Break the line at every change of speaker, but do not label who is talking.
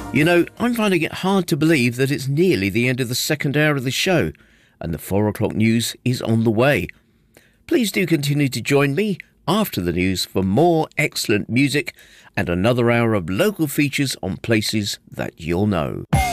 You know, I'm finding it hard to believe that it's nearly the end of the second hour of the show, and the 4 o'clock news is on the way. Please do continue to join me after the news for more excellent music and another hour of local features on places that you'll know.